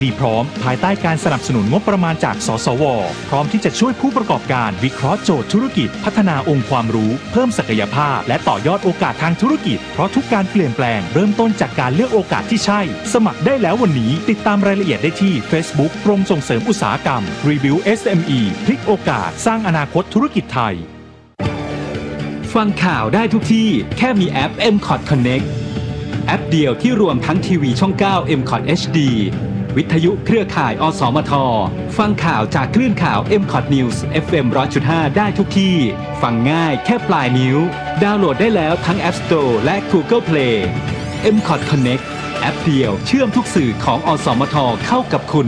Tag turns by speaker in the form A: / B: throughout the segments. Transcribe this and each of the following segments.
A: ดีพร้อมภายใต้การสนับสนุนงบประมาณจากสสวพร้อมที่จะช่วยผู้ประกอบการวิเคราะห์โจทย์ธุรกิจพัฒนาองค์ความรู้เพิ่มศักยภาพและต่อยอดโอกาสทางธุรกิจเพราะทุกการเปลี่ยนแปลงเริ่มต้นจากการเลือกโอกาสที่ใช่สมัครได้แล้ววันนี้ติดตามรายละเอียดได้ที่ Facebook กรมส่งเสริมอุตสาหกรรม Review SME พลิกโอกาสสร้างอนาคตธุรกิจไทย
B: ฟังข่าวได้ทุกที่แค่มีแอป MCOT Connect แอปเดียวที่รวมทั้งทีวีช่อง 9 MCOT HD วิทยุเครือข่ายอสมทฟังข่าวจากคลื่นข่าว MCOT News FM 100.5 ได้ทุกที่ฟังง่ายแค่ปลายนิ้วดาวน์โหลดได้แล้วทั้ง App Store และ Google Play MCOT Connect แอปเดียวเชื่อมทุกสื่อของอสมทเข้ากับคุณ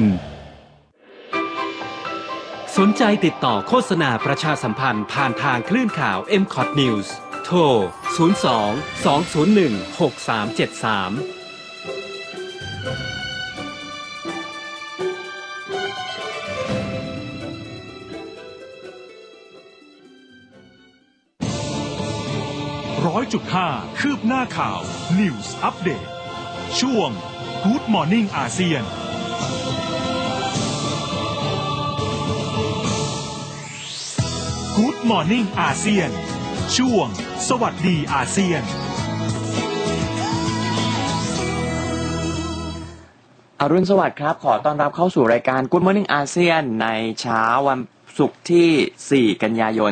B: สนใจติดต่อโฆษณาประชาสัมพันธ์ผ่านทางคลื่นข่าว MCOT News โทร 02-201-6373
A: 100.5 คืบหน้าข่าว News Update ช่วง Good Morning อาเซียนGood Morning อาเซียนช่วงสวัสดีอาเซียน
C: อรุณสวัสดิ์ครับขอต้อนรับเข้าสู่รายการ Good Morning อาเซียนในเช้าวันศุกร์ที่ 4 กันยายน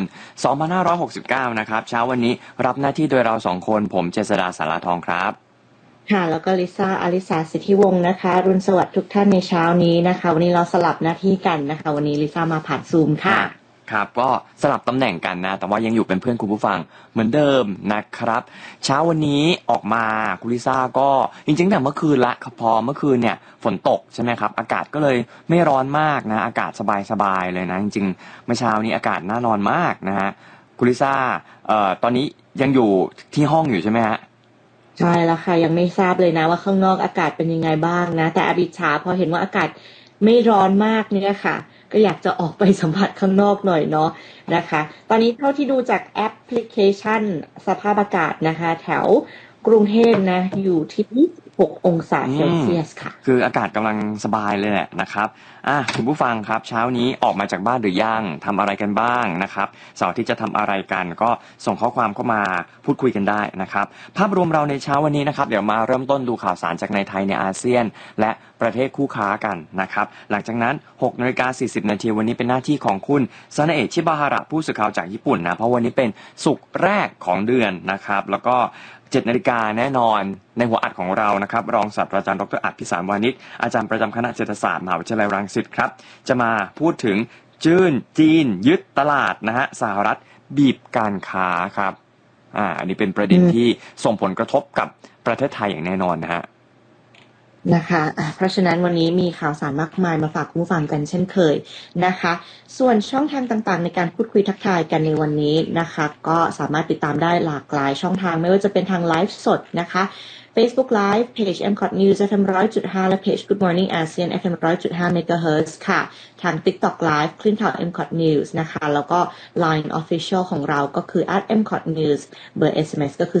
C: 2569 นะครับเช้าวันนี้รับหน้าที่โดยเรา2คนผมเจษฎาสารทองครับ
D: ค่ะแล้วก็ลิซ่าอลิสาสิทธิวงศ์นะคะรุ่นสวัสดิ์ทุกท่านในเช้านี้นะคะวันนี้เราสลับหน้าที่กันนะคะวันนี้ลิซ่ามาผ่านซูมค่ะ
C: ครับก็สลับตำแหน่งกันนะแต่ว่ายังอยู่เป็นเพื่อนคุณผู้ฟังเหมือนเดิมนะครับเช้าวันนี้ออกมาคุณลิซ่าก็จริงๆแต่เมื่อคืนละพอเมื่อคืนเนี่ยฝนตกใช่ไหมครับอากาศก็เลยไม่ร้อนมากนะอากาศสบายๆเลยนะจริงๆเมื่อเช้านี้อากาศน่านอนมากนะฮะคุณลิซ่าตอนนี้ยังอยู่ที่ห้องอยู่ใช่ไหมฮะ
D: ใช่แล้วค่ะยังไม่ทราบเลยนะว่าข้างนอกอากาศเป็นยังไงบ้างนะแต่อบิชาพอเห็นว่าอากาศไม่ร้อนมากเนี่ยค่ะก็อยากจะออกไปสัมผัสข้างนอกหน่อยเนาะนะคะตอนนี้เท่าที่ดูจากแอปพลิเคชันสภาพอากาศนะคะแถวกรุงเทพนะอยู่ที่26 องศาเซลเซียสค่ะ
C: คืออากาศกำลังสบายเลยแหละนะครับคุณผู้ฟังครับเช้านี้ออกมาจากบ้านหรือยังทำอะไรกันบ้างนะครับเสาร์ที่จะทำอะไรกันก็ส่งข้อความเข้ามาพูดคุยกันได้นะครับภาพรวมเราในเช้าวันนี้นะครับเดี๋ยวมาเริ่มต้นดูข่าวสารจากในไทยในอาเซียนและประเทศคู่ค้ากันนะครับหลังจากนั้น 6:40 น.วันนี้เป็นหน้าที่ของคุณซานาเอะชิบาฮาระผู้สื่อข่าวจากญี่ปุ่นนะเพราะวันนี้เป็นศุกร์แรกของเดือนนะครับแล้วก็7 นาฬิกาแน่นอนในหัวอัดของเรานะครับรองศาสตราจารย์ดร.อัฏฐิสารวานิชอาจารย์ประจำคณะเศรษฐศาสตร์มหาวิทยาลัยรังสิตครับจะมาพูดถึงจีนยึดตลาดนะฮะสหรัฐบีบการค้าครับอันนี้เป็นประเด็นที่ส่งผลกระทบกับประเทศไทยอย่างแน่นอนนะฮะ
D: นะคะเพราะฉะนั้นวันนี้มีข่าวสารมากมายมาฝากคุณผู้ฟังกันเช่นเคยนะคะส่วนช่องทางต่างๆในการพูดคุยทักทายกันในวันนี้นะคะก็สามารถติดตามได้หลากหลายช่องทางไม่ว่าจะเป็นทางไลฟ์สดนะคะ Facebook Live เพจ MCOT News FM 100.5 และเพจ Good Morning ASEAN FM 100.5 MHz ค่ะทาง TikTok Live คลื่นข่าว MCOT News นะคะแล้วก็ Line Official ของเราก็คือ @MCOT News เบอร์ SMS ก็คือ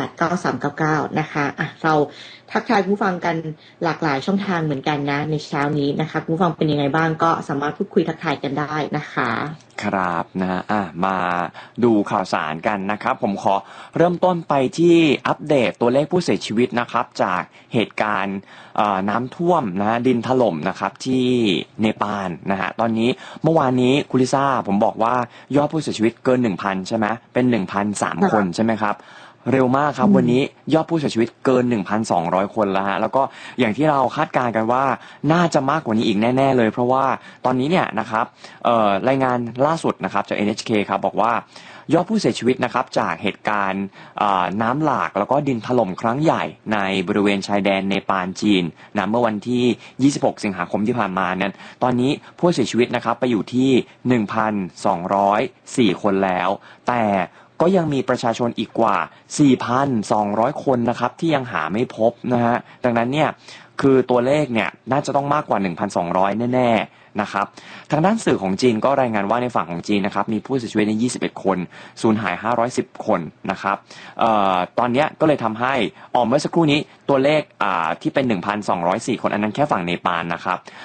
D: 4689399 นะคะเราทักทายผู้ฟังกันหลากหลายช่องทางเหมือนกันนะในเช้านี้นะคะผู้ฟังเป็นยังไงบ้างก็สามารถพูดคุยทักทายกันได้นะคะ
C: ครับนะฮะมาดูข่าวสารกันนะครับผมขอเริ่มต้นไปที่อัปเดตตัวเลขผู้เสียชีวิตนะครับจากเหตุการณ์น้ำท่วมนะดินถล่มนะครับที่เนปาลนะฮะตอนนี้เมื่อวานนี้คุณลิซ่าผมบอกว่ายอดผู้เสียชีวิตเกิน 1,000 ใช่ไหมเป็น 1,003 คนใช่ไหมครับเร็วมากครับวันนี้ยอดผู้เสียชีวิตเกิน 1,200 คนแล้วฮะแล้วก็อย่างที่เราคาดการณ์กันว่าน่าจะมากกว่านี้อีกแน่ๆเลยเพราะว่าตอนนี้เนี่ยนะครับรายงานล่าสุดนะครับจาก NHK ครับบอกว่ายอดผู้เสียชีวิตนะครับจากเหตุการณ์น้ำหลากแล้วก็ดินถล่มครั้งใหญ่ในบริเวณชายแดนเนปาลจีนนะเมื่อวันที่ 26 สิงหาคมที่ผ่านมานั้นตอนนี้ผู้เสียชีวิตนะครับไปอยู่ที่ 1,204 คนแล้วแต่ก็ยังมีประชาชนอีกกว่า 4,200 คนนะครับที่ยังหาไม่พบนะฮะดังนั้นเนี่ยคือตัวเลขเนี่ยน่าจะต้องมากกว่า 1,200 แน่ๆนะครับทางด้านสื่อของจีนก็รายงานว่าในฝั่งของจีนนะครับมีผู้เสียชีวิตใน21 คนสูญหาย510 คนนะครับตอนนี้ก็เลยทำให้เมื่อสักครู่นี้ตัวเลขที่เป็น 1,204 คนอันนั้นแค่ฝั่งเนปาลนะครับ